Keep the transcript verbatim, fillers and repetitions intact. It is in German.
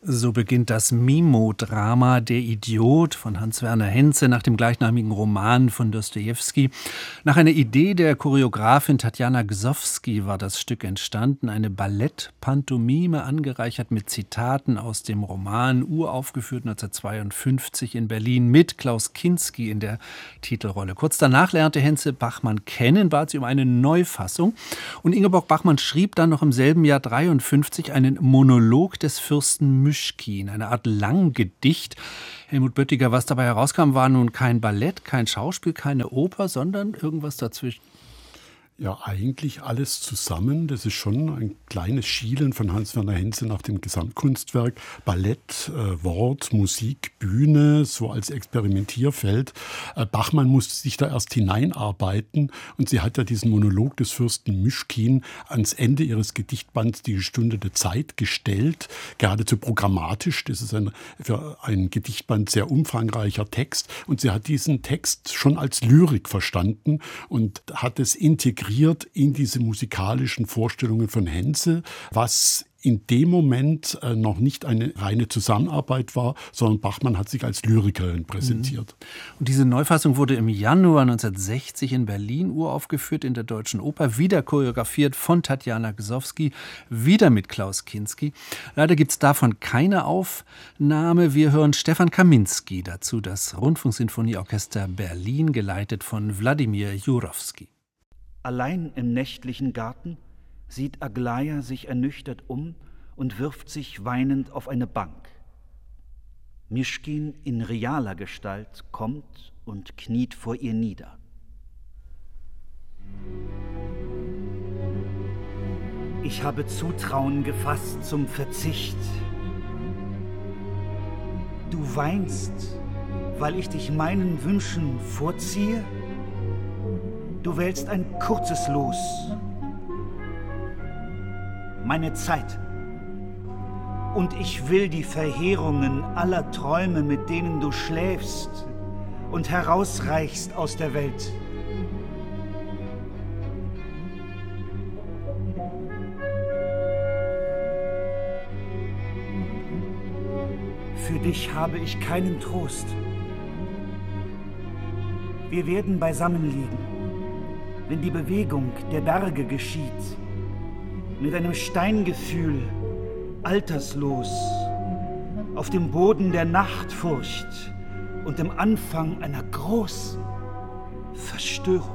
So beginnt das Mimo-Drama Der Idiot von Hans-Werner Henze nach dem gleichnamigen Roman von Dostojewski. Nach einer Idee der Choreografin Tatjana Gsovsky war das Stück entstanden. Eine Ballett-Pantomime, angereichert mit Zitaten aus dem Roman, uraufgeführt neunzehnhundertzweiundfünfzig in Berlin mit Klaus Kinski in der Titelrolle. Kurz danach lernte Henze Bachmann kennen, bat sie um eine Neufassung. Und Ingeborg Bachmann schrieb dann noch im selben Jahr dreiundfünfzig einen Monolog des Fürsten Myschkin, eine Art Langgedicht. Helmut Böttiger, was dabei herauskam, war nun kein Ballett, kein Schauspiel, keine Oper, sondern irgendwas dazwischen. Ja, eigentlich alles zusammen. Das ist schon ein kleines Schielen von Hans-Werner Henze nach dem Gesamtkunstwerk. Ballett, äh, Wort, Musik, Bühne, so als Experimentierfeld. Äh, Bachmann musste sich da erst hineinarbeiten und sie hat ja diesen Monolog des Fürsten Myschkin ans Ende ihres Gedichtbands Die Stunde der Zeit gestellt. Geradezu programmatisch. Das ist ein, für ein Gedichtband sehr umfangreicher Text und sie hat diesen Text schon als Lyrik verstanden und hat es integriert in diese musikalischen Vorstellungen von Henze, was in dem Moment äh, noch nicht eine reine Zusammenarbeit war, sondern Bachmann hat sich als Lyrikerin präsentiert. Und diese Neufassung wurde im Januar neunzehnhundertsechzig in Berlin uraufgeführt in der Deutschen Oper, wieder choreografiert von Tatjana Gsovsky, wieder mit Klaus Kinski. Leider gibt es davon keine Aufnahme. Wir hören Stefan Kaminski dazu, das Rundfunksinfonieorchester Berlin, geleitet von Wladimir Jurowski. Allein im nächtlichen Garten sieht Aglaya sich ernüchtert um und wirft sich weinend auf eine Bank. Myschkin in realer Gestalt kommt und kniet vor ihr nieder. Ich habe Zutrauen gefasst zum Verzicht. Du weinst, weil ich dich meinen Wünschen vorziehe? Du wählst ein kurzes Los. Meine Zeit. Und ich will die Verheerungen aller Träume, mit denen du schläfst und herausreichst aus der Welt. Für dich habe ich keinen Trost. Wir werden beisammen liegen, wenn die Bewegung der Berge geschieht, mit einem Steingefühl, alterslos, auf dem Boden der Nachtfurcht und dem Anfang einer großen Verstörung.